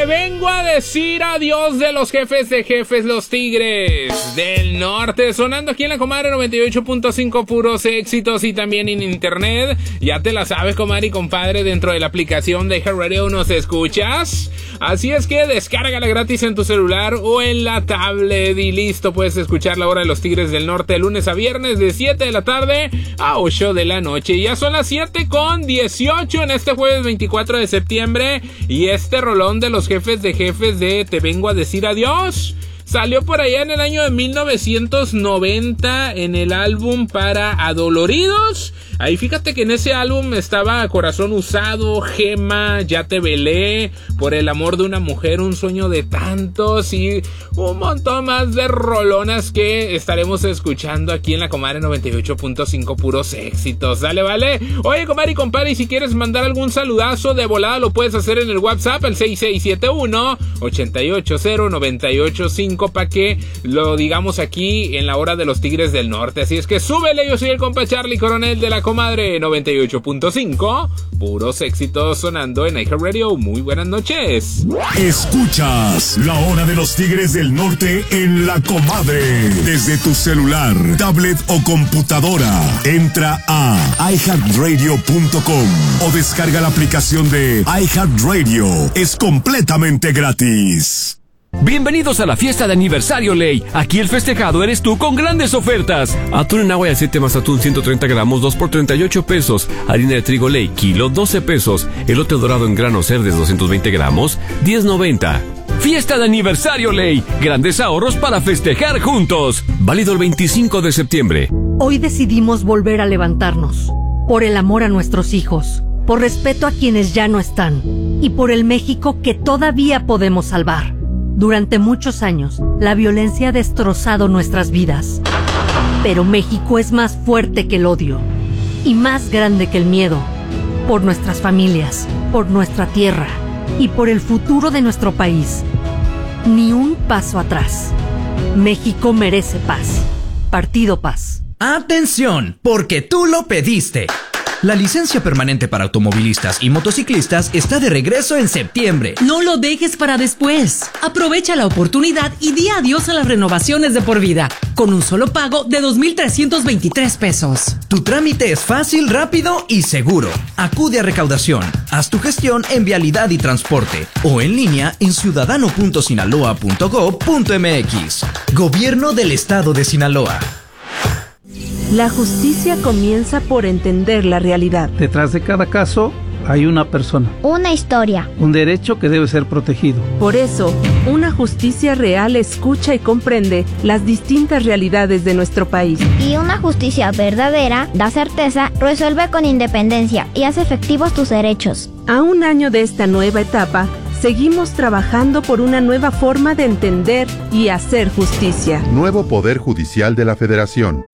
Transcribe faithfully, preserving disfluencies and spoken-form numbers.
Vengo a decir adiós de los jefes de jefes, los Tigres del Norte, sonando aquí en la Comadre noventa y ocho punto cinco, puros éxitos, y también en internet. Ya te la sabes, comadre y compadre, dentro de la aplicación de iHeartRadio nos escuchas. Así es que descárgala gratis en tu celular o en la tablet y listo, puedes escuchar la hora de los Tigres del Norte de lunes a viernes de siete de la tarde a ocho de la noche. Ya son las siete con dieciocho en este jueves veinticuatro de septiembre, y este rolón de los jefes de jefes de Te Vengo a Decir Adiós salió por allá en el año de mil novecientos noventa en el álbum para Adoloridos. Ahí fíjate que en ese álbum estaba Corazón Usado, Gema, Ya Te Velé, Por el Amor de una Mujer, Un Sueño de Tantos y un montón más de rolonas que estaremos escuchando aquí en la Comadre noventa y ocho punto cinco, puros éxitos. Dale, vale. Oye, comadre y compadre, y si quieres mandar algún saludazo de volada, lo puedes hacer en el WhatsApp, el seis seis siete uno, ocho ocho cero, nueve ocho cinco, para que lo digamos aquí en la hora de los Tigres del Norte. Así es que súbele, yo soy el compa Charlie Coronel de la Comadre noventa y ocho punto cinco, puros éxitos sonando en iHeartRadio. Muy buenas noches. Escuchas la hora de los Tigres del Norte en la Comadre. Desde tu celular, tablet o computadora, entra a i heart radio punto com o descarga la aplicación de iHeartRadio. Es completamente gratis. Bienvenidos a la fiesta de aniversario Ley. Aquí el festejado eres tú con grandes ofertas. Atún en agua y aceite más atún ciento treinta gramos, dos por treinta y ocho pesos. Harina de trigo Ley, kilo, doce pesos. Elote dorado en grano Cerdes, doscientos veinte gramos, diez noventa. Fiesta de aniversario Ley. Grandes ahorros para festejar juntos. Válido el veinticinco de septiembre. Hoy decidimos volver a levantarnos. Por el amor a nuestros hijos. Por respeto a quienes ya no están. Y por el México que todavía podemos salvar. Durante muchos años, la violencia ha destrozado nuestras vidas. Pero México es más fuerte que el odio y más grande que el miedo. Por nuestras familias, por nuestra tierra y por el futuro de nuestro país. Ni un paso atrás. México merece paz. Partido Paz. ¡Atención! Porque tú lo pediste. La licencia permanente para automovilistas y motociclistas está de regreso en septiembre. No lo dejes para después. Aprovecha la oportunidad y di adiós a las renovaciones de por vida, con un solo pago de dos mil trescientos veintitrés pesos. Tu trámite es fácil, rápido y seguro. Acude a recaudación, haz tu gestión en Vialidad y Transporte o en línea en ciudadano punto sinaloa punto gob punto mx. Gobierno del Estado de Sinaloa. La justicia comienza por entender la realidad. Detrás de cada caso hay una persona. Una historia. Un derecho que debe ser protegido. Por eso, una justicia real escucha y comprende las distintas realidades de nuestro país. Y una justicia verdadera da certeza, resuelve con independencia y hace efectivos tus derechos. A un año de esta nueva etapa, seguimos trabajando por una nueva forma de entender y hacer justicia. Nuevo Poder Judicial de la Federación.